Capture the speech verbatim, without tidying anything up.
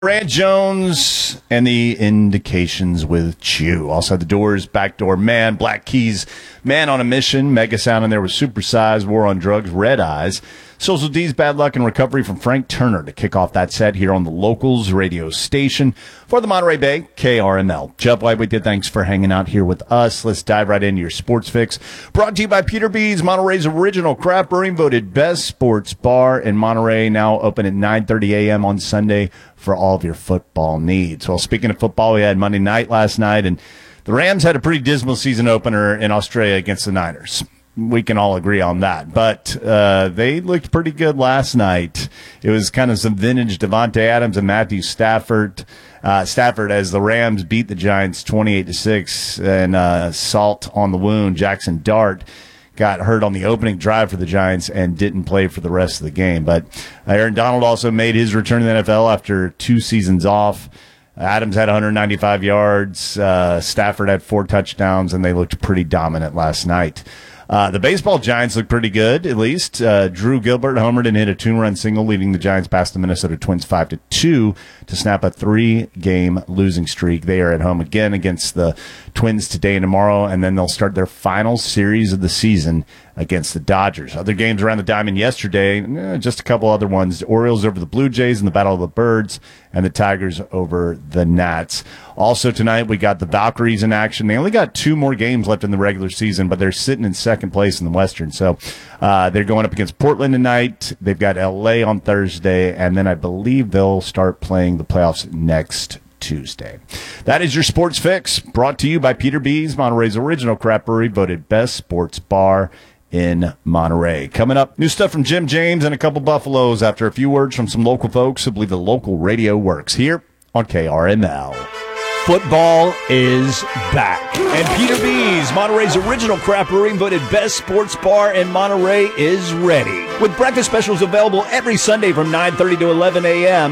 Grant Jones and the Indications with Chew. Also the Doors, Backdoor Man, Black Keys, Man on a Mission, Mega Sound in there with Supersize, War on Drugs, Red Eyes, Social D's, Bad Luck and Recovery from Frank Turner to kick off that set here on the Locals radio station for the Monterey Bay, K R M L. Jeff White with you. Thanks for hanging out here with us. Let's dive right into your sports fix. Brought to you by Peter B's, Monterey's original craft brewing, voted best sports bar in Monterey, now open at nine thirty a.m. on Sunday for all of your football needs. Well, speaking of football, we had Monday night last night, and the Rams had a pretty dismal season opener in Australia against the Niners. We can all agree on that. But uh, they looked pretty good last night. It was kind of some vintage Devontae Adams and Matthew Stafford. Uh, Stafford as the Rams beat the Giants twenty-eight to six, and uh, salt on the wound, Jackson Dart got hurt on the opening drive for the Giants and didn't play for the rest of the game. But Aaron Donald also made his return to the N F L after two seasons off. Adams had one hundred ninety-five yards. Uh, Stafford had four touchdowns, and they looked pretty dominant last night. Uh, the baseball Giants look pretty good, at least. Uh, Drew Gilbert homered and hit a two-run single, leading the Giants past the Minnesota Twins five to two to snap a three-game losing streak. They are at home again against the Twins today and tomorrow, and then they'll start their final series of the season against the Dodgers. Other games around the diamond yesterday, eh, just a couple other ones. The Orioles over the Blue Jays in the Battle of the Birds, and the Tigers over the Nats. Also tonight, we got the Valkyries in action. They only got two more games left in the regular season, but they're sitting in second place in the Western. So uh, they're going up against Portland tonight. They've got L A on Thursday, and then I believe they'll start playing the playoffs next Tuesday. That is your Sports Fix, brought to you by Peter B's, Monterey's original craft brewery, voted best sports bar in Monterey. Coming up, new stuff from Jim James and a couple Buffaloes after a few words from some local folks who believe the local radio works here on K R M L. Football is back, and Peter B's, Monterey's original craft brewing, voted best sports bar in Monterey, is ready. With breakfast specials available every Sunday from nine thirty to eleven a.m.,